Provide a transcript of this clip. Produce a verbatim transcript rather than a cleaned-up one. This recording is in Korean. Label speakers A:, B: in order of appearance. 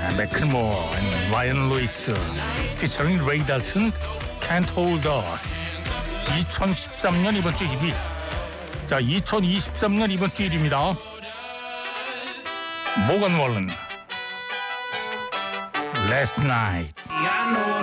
A: 맥클모어 and 라이언 루이스 피처링 레이 달튼 Can't Hold Us. 이천십삼 년 이번 주 일 위. 자, 이천이십삼 년 이번 주 일 위입니다. 모건 월런 Last Night.